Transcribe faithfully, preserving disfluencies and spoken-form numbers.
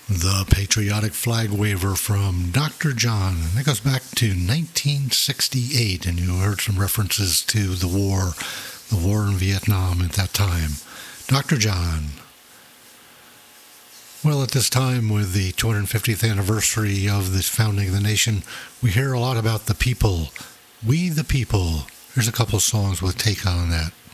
The Patriotic Flag Waver from Doctor John. And that goes back to nineteen sixty-eight, and you heard some references to the war, the war in Vietnam at that time. Doctor John. Well, at this time, with the two hundred fiftieth anniversary of the founding of the nation, we hear a lot about the people. We the people. Here's a couple of songs with take on that.